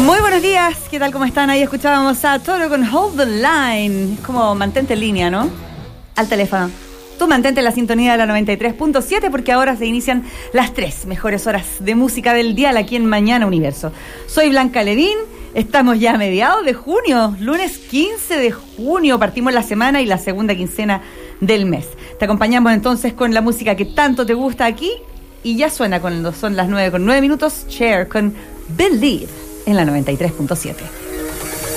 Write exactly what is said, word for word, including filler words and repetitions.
Muy buenos días, ¿qué tal? ¿Cómo están? Ahí escuchábamos a Toro con Hold the Line. Es como mantente en línea, ¿no? Al teléfono. Tú mantente en la sintonía de la noventa y tres punto siete porque ahora se inician las tres mejores horas de música del dial aquí en Mañana Universo. Soy Blanca Levin, estamos ya a mediados de junio, lunes quince de junio, partimos la semana y la segunda quincena del mes. Te acompañamos entonces con la música que tanto te gusta aquí y ya suena cuando son las nueve con nueve minutos, Cher con Believe en la noventa y tres punto siete.